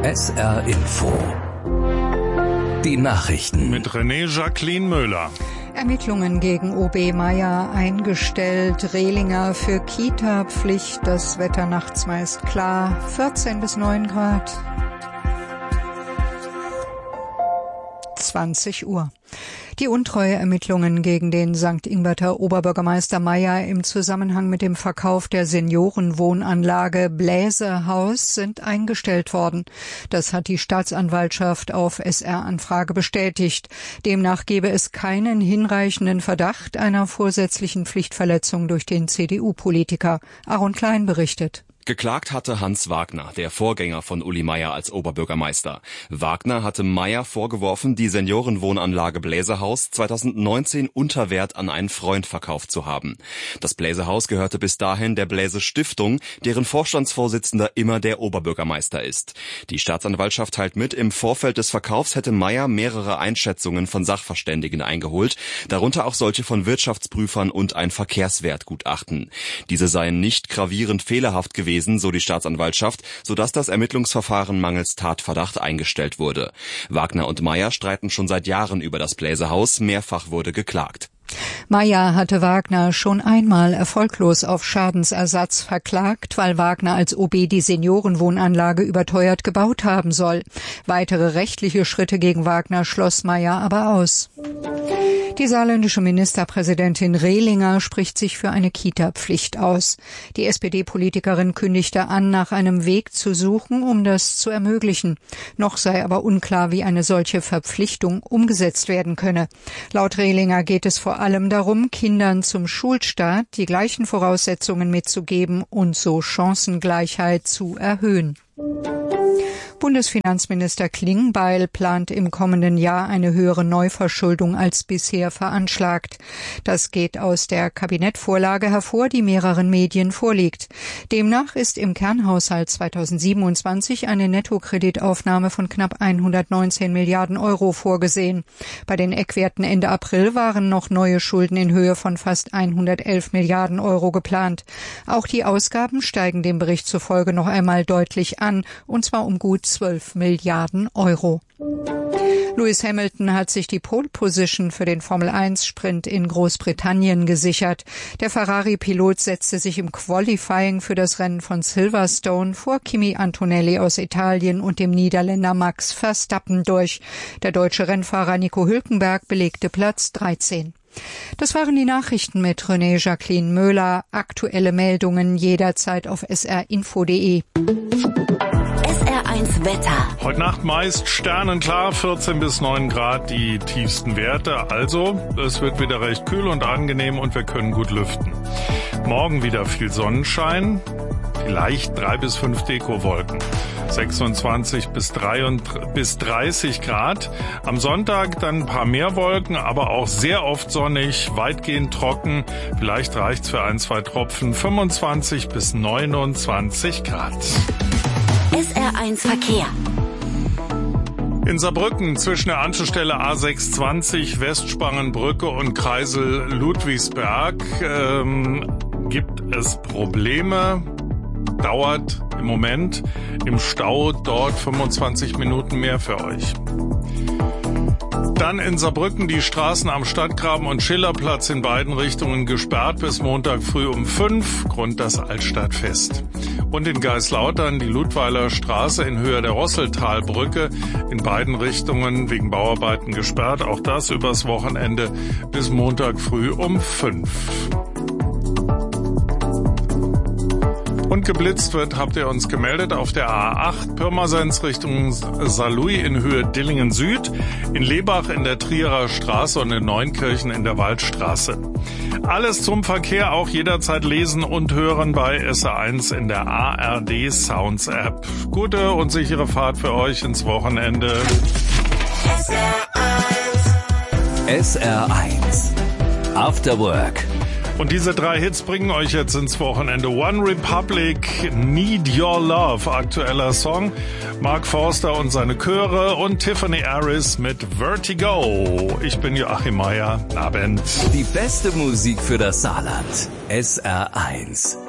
SR Info. Die Nachrichten. Mit René-Jacqueline Möller. Ermittlungen gegen OB Mayer eingestellt. Rehlinger für Kita-Pflicht. Das Wetter nachts meist klar. 14 bis 9 Grad. 20 Uhr. Die Untreueermittlungen gegen den St. Ingberter Oberbürgermeister Mayer im Zusammenhang mit dem Verkauf der Seniorenwohnanlage Bläsehaus sind eingestellt worden. Das hat die Staatsanwaltschaft auf SR-Anfrage bestätigt. Demnach gebe es keinen hinreichenden Verdacht einer vorsätzlichen Pflichtverletzung durch den CDU-Politiker. Aaron Klein berichtet. Geklagt hatte Hans Wagner, der Vorgänger von Uli Mayer als Oberbürgermeister. Wagner hatte Mayer vorgeworfen, die Seniorenwohnanlage Bläsehaus 2019 unter Wert an einen Freund verkauft zu haben. Das Bläsehaus gehörte bis dahin der Bläse Stiftung, deren Vorstandsvorsitzender immer der Oberbürgermeister ist. Die Staatsanwaltschaft teilt mit, im Vorfeld des Verkaufs hätte Mayer mehrere Einschätzungen von Sachverständigen eingeholt, darunter auch solche von Wirtschaftsprüfern und ein Verkehrswertgutachten. Diese seien nicht gravierend fehlerhaft gewesen, so die Staatsanwaltschaft, sodass das Ermittlungsverfahren mangels Tatverdacht eingestellt wurde. Wagner und Mayer streiten schon seit Jahren über das Bläsehaus, mehrfach wurde geklagt. Mayer hatte Wagner schon einmal erfolglos auf Schadensersatz verklagt, weil Wagner als OB die Seniorenwohnanlage überteuert gebaut haben soll. Weitere rechtliche Schritte gegen Wagner schloss Mayer aber aus. Die saarländische Ministerpräsidentin Rehlinger spricht sich für eine Kita-Pflicht aus. Die SPD-Politikerin kündigte an, nach einem Weg zu suchen, um das zu ermöglichen. Noch sei aber unklar, wie eine solche Verpflichtung umgesetzt werden könne. Laut Rehlinger geht es vor allem darum, Kindern zum Schulstart die gleichen Voraussetzungen mitzugeben und so Chancengleichheit zu erhöhen. Bundesfinanzminister Klingbeil plant im kommenden Jahr eine höhere Neuverschuldung als bisher veranschlagt. Das geht aus der Kabinettvorlage hervor, die mehreren Medien vorliegt. Demnach ist im Kernhaushalt 2027 eine Nettokreditaufnahme von knapp 119 Milliarden Euro vorgesehen. Bei den Eckwerten Ende April waren noch neue Schulden in Höhe von fast 111 Milliarden Euro geplant. Auch die Ausgaben steigen dem Bericht zufolge noch einmal deutlich an, und zwar um gut 12 Milliarden Euro. Lewis Hamilton hat sich die Pole Position für den Formel-1-Sprint in Großbritannien gesichert. Der Ferrari-Pilot setzte sich im Qualifying für das Rennen von Silverstone vor Kimi Antonelli aus Italien und dem Niederländer Max Verstappen durch. Der deutsche Rennfahrer Nico Hülkenberg belegte Platz 13. Das waren die Nachrichten mit René-Jacqueline Möller. Aktuelle Meldungen jederzeit auf srinfo.de. SR1 Wetter. Heute Nacht meist sternenklar, 14 bis 9 Grad die tiefsten Werte. Also, es wird wieder recht kühl und angenehm und wir können gut lüften. Morgen wieder viel Sonnenschein, vielleicht 3 bis 5 Dekowolken. 26 bis 30 Grad. Am Sonntag dann ein paar mehr Wolken, aber auch sehr oft sonnig, weitgehend trocken. Vielleicht reicht's für 1, 2 Tropfen. 25 bis 29 Grad. SR1 Verkehr. In Saarbrücken zwischen der Anschlussstelle A620 Westspangenbrücke und Kreisel Ludwigsberg gibt es Probleme. Dauert im Moment im Stau dort 25 Minuten mehr für euch. Dann in Saarbrücken die Straßen am Stadtgraben und Schillerplatz in beiden Richtungen gesperrt bis Montag früh um 5, Grund das Altstadtfest. Und in Geislautern die Ludweiler Straße in Höhe der Rosseltalbrücke in beiden Richtungen wegen Bauarbeiten gesperrt. Auch das übers Wochenende bis Montag früh um 5. Und geblitzt wird, habt ihr uns gemeldet, auf der A8 Pirmasens Richtung Saarlouis in Höhe Dillingen Süd, in Lebach in der Trierer Straße und in Neunkirchen in der Waldstraße. Alles zum Verkehr auch jederzeit lesen und hören bei SR1 in der ARD Sounds App. Gute und sichere Fahrt für euch ins Wochenende. SR1 After Work. Und diese 3 Hits bringen euch jetzt ins Wochenende. One Republic, Need Your Love, aktueller Song. Mark Forster und seine Chöre und Tiffany Harris mit Vertigo. Ich bin Joachim Meier. Abend. Die beste Musik für das Saarland. SR1.